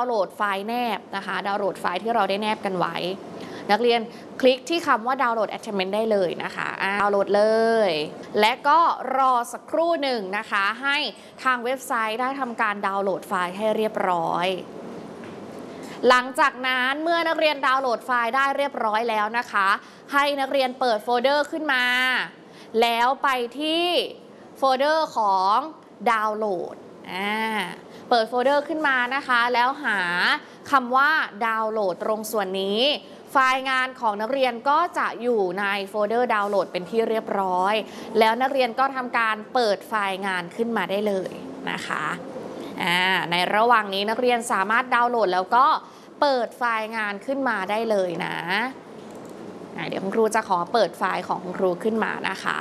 น์โหลดไฟล์แนบนะคะดาวน์โหลดไฟล์ที่เราได้แนบกันไว้นักเรียนคลิกที่คำว่าดาวน์โหลด attachment ได้เลยนะคะดาวน์โหลดเลยและก็รอสักครู่หนึ่งนะคะให้ทางเว็บไซต์ได้ทำการดาวน์โหลดไฟล์ให้เรียบร้อยหลังจากนั้นเมื่อนักเรียนดาวน์โหลดไฟล์ได้เรียบร้อยแล้วนะคะให้นักเรียนเปิดโฟลเดอร์ขึ้นมาแล้วไปที่โฟลเดอร์ของดาวน์โหลดเปิดโฟลเดอร์ขึ้นมานะคะแล้วหาคำว่าดาวน์โหลดตรงส่วนนี้ไฟล์งานของนักเรียนก็จะอยู่ในโฟลเดอร์ดาวน์โหลดเป็นที่เรียบร้อยแล้วนักเรียนก็ทำการเปิดไฟล์งานขึ้นมาได้เลยนะคะในระหว่างนี้นักเรียนสามารถดาวน์โหลดแล้วก็เปิดไฟล์งานขึ้นมาได้เลยนะเดี๋ยวคุณครูจะขอเปิดไฟล์ของคุณครูขึ้นมานะคะ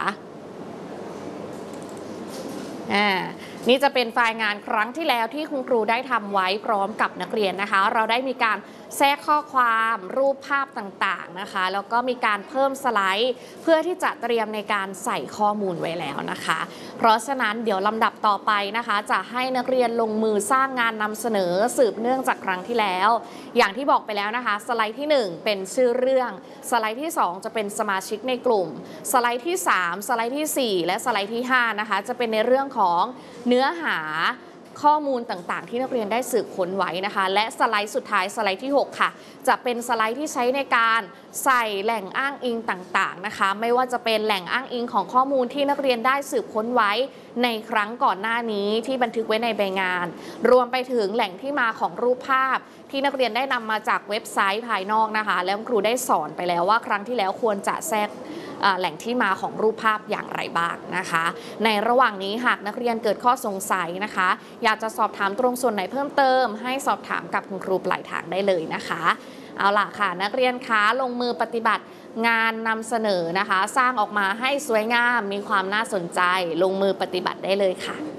นี่จะเป็นไฟล์งานครั้งที่แล้วที่คุณครูได้ทำไว้พร้อมกับนักเรียนนะคะเราได้มีการแทรกข้อความรูปภาพต่างๆนะคะแล้วก็มีการเพิ่มสไลด์เพื่อที่จะเตรียมในการใส่ข้อมูลไว้แล้วนะคะเพราะฉะนั้นเดี๋ยวลำดับต่อไปนะคะจะให้นักเรียนลงมือสร้างงานนำเสนอสืบเนื่องจากครั้งที่แล้วอย่างที่บอกไปแล้วนะคะสไลด์ที่1เป็นชื่อเรื่องสไลด์ที่2จะเป็นสมาชิกในกลุ่มสไลด์ที่3สไลด์ที่4และสไลด์ที่5นะคะจะเป็นในเรื่องของเนื้อหาข้อมูลต่างๆที่นักเรียนได้สืบค้นไว้นะคะและสไลด์สุดท้ายสไลด์ที่6ค่ะจะเป็นสไลด์ที่ใช้ในการใส่แหล่งอ้างอิงต่างๆนะคะไม่ว่าจะเป็นแหล่งอ้างอิงของข้อมูลที่นักเรียนได้สืบค้นไว้ในครั้งก่อนหน้านี้ที่บันทึกไว้ในใบงานรวมไปถึงแหล่งที่มาของรูปภาพที่นักเรียนได้นำมาจากเว็บไซต์ภายนอกนะคะแล้วครูได้สอนไปแล้วว่าครั้งที่แล้วควรจะแทรกแหล่งที่มาของรูปภาพอย่างไรบ้างนะคะในระหว่างนี้หากนักเรียนเกิดข้อสงสัยนะคะอยากจะสอบถามตรงส่วนไหนเพิ่มเติมให้สอบถามกับคุณครูปลายทางได้เลยนะคะเอาล่ะค่ะนักเรียนคะลงมือปฏิบัติงานนำเสนอนะคะสร้างออกมาให้สวยงามมีความน่าสนใจลงมือปฏิบัติได้เลยค่ะ